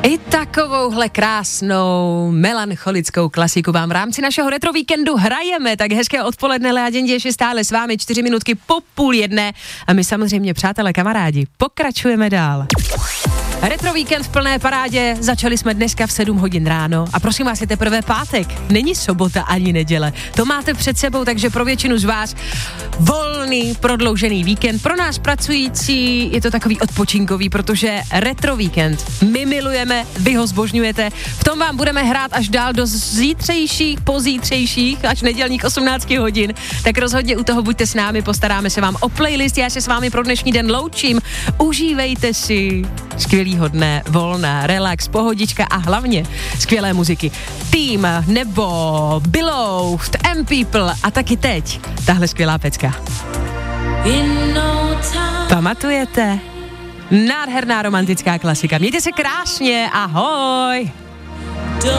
I takovouhle krásnou melancholickou klasiku vám v rámci našeho retro víkendu hrajeme. Tak hezké odpoledne, Láďa je stále s vámi 4 minutky po 12:30 a my samozřejmě, přátelé, kamarádi, pokračujeme dál. Retro víkend v plné parádě, začali jsme dneska v 7 hodin ráno a prosím vás, je teprve pátek, není sobota ani neděle, to máte před sebou, takže pro většinu z vás volný, prodloužený víkend, pro nás pracující je to takový odpočinkový, protože retro víkend my milujeme, vy ho zbožňujete, v tom vám budeme hrát až dál do zítřejších, pozítřejších, až nedělních 18 hodin, tak rozhodně u toho buďte s námi, postaráme se vám o playlist, já se s vámi pro dnešní den loučím, užívejte si skvělýho dne, volna, relax, pohodička a hlavně skvělé muziky. Tým nebo Beloved, M-People a taky teď tahle skvělá pecka. Pamatujete? Nádherná romantická klasika. Mějte se krásně, ahoj!